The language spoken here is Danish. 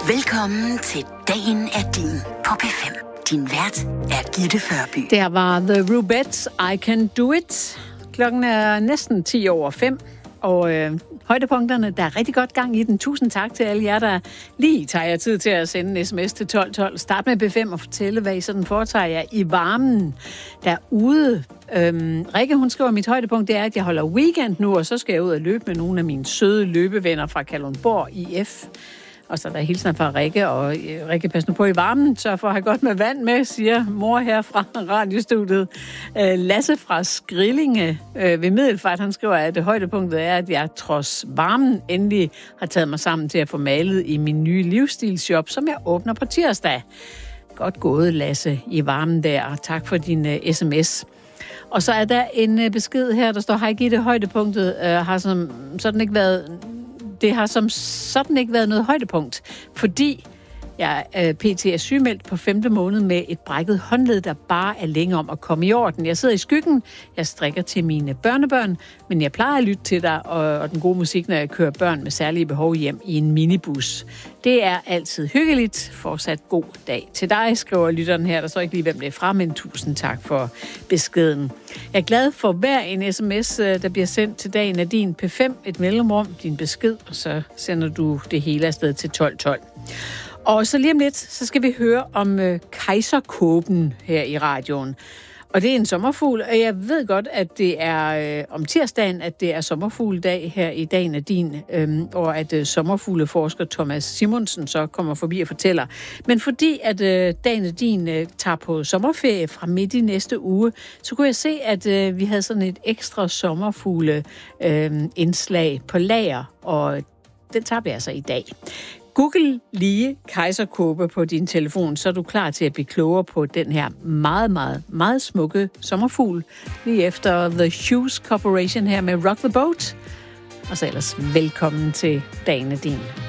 Velkommen til Dagen er din på P5. Din vært er Gitte Førby. Der var The Rubettes, I Can Do It. Klokken er næsten 5:10, og højdepunkterne, der er rigtig godt gang i den. Tusind tak til alle jer, der lige tager jer tid til at sende en sms til 1212. Start med B5 og fortælle, hvad I sådan foretager jer i varmen derude. Rikke, hun skriver, at mit højdepunkt det er, at jeg holder weekend nu, og så skal jeg ud og løbe med nogle af mine søde løbevenner fra Kalundborg IF. Og så er der hilsen fra Rikke, og Rikke, pas nu på i varmen, så får jeg godt med vand med, siger mor her fra radiostudiet. Lasse fra Skrillinge ved Middelfart, han skriver, at højdepunktet er, at jeg trods varmen endelig har taget mig sammen til at få malet i min nye livsstilsshop, som jeg åbner på tirsdag. Godt gået, Lasse, i varmen der, og tak for din sms. Og så er der en besked her, der står, hej Gitte, højdepunktet har som sådan ikke været... Det har som sådan ikke været noget højdepunkt, fordi jeg pt. Er sygemeldt på 5. måned med et brækket håndled, der bare er længe om at komme i orden. Jeg sidder i skyggen, jeg strikker til mine børnebørn, men jeg plejer at lytte til dig og den gode musik, når jeg kører børn med særlige behov hjem i en minibus. Det er altid hyggeligt. Fortsat god dag til dig, skriver lytteren her. Der står ikke lige, hvem det er fra, men tusind tak for beskeden. Jeg er glad for hver en sms, der bliver sendt til Dagen af din P5, et mellemrum, din besked, og så sender du det hele afsted til 1212. Og så lige om lidt, så skal vi høre om kejserkåben her i radioen. Og det er en sommerfugl, og jeg ved godt, at det er om tirsdagen, at det er sommerfugledag her i Dagen af din, og at sommerfugleforsker Thomas Simonsen så kommer forbi og fortæller. Men fordi at Dagen af din tager på sommerferie fra midt i næste uge, så kunne jeg se, at vi havde sådan et ekstra sommerfugle indslag på lager, og den tager vi altså i dag. Google lige kejserkåbe på din telefon, så er du klar til at blive klogere på den her meget, meget, meget smukke sommerfugl. Lige efter The Hughes Corporation her med Rock the Boat. Og så ellers velkommen til Dagen af din.